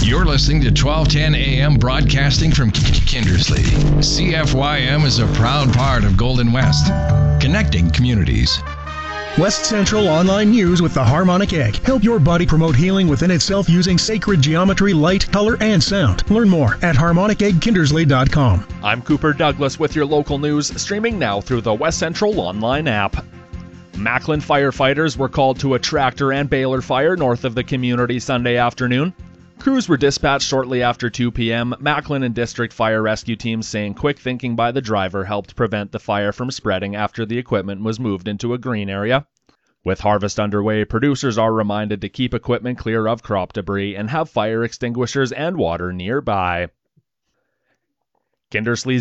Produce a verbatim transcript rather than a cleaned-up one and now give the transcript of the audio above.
You're listening to twelve ten A M broadcasting from Kindersley. C F Y M is a proud part of Golden West, connecting communities. West Central Online News with the Harmonic Egg. Help your body promote healing within itself using sacred geometry, light, color, and sound. Learn more at harmonic egg kindersley dot com. I'm Cooper Douglas with your local news, streaming now through the West Central Online app. Macklin firefighters were called to a tractor and baler fire north of the community Sunday afternoon. Crews were dispatched shortly after two p.m. Macklin and district fire rescue teams saying quick thinking by the driver helped prevent the fire from spreading after the equipment was moved into a green area. With harvest underway, producers are reminded to keep equipment clear of crop debris and have fire extinguishers and water nearby. Kindersley's